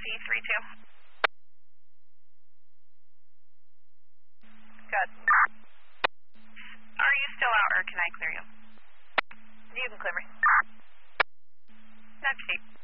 32. Good. Are you still out or can I clear you? You can clear me. That's cheap.